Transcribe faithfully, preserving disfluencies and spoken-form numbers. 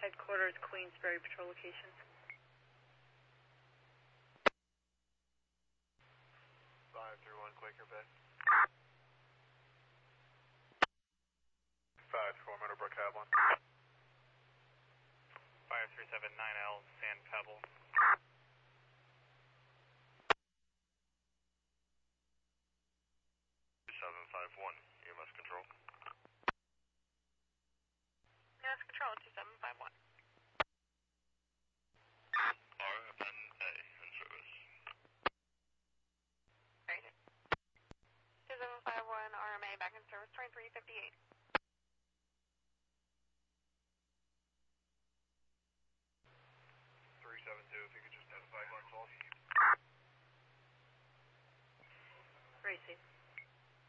Headquarters, Queensbury Patrol Location. five three one Quaker Bay. five four Meadowbrook Havilland. five three seven nine L Sand Pebble. seven five one E M S Control. E M S Control, two seven five one. R N A in service. Very good. two seven five one R M A back in service, twenty-three fifty-eight. three seven two, if you could just identify Barnes Hall. Racing.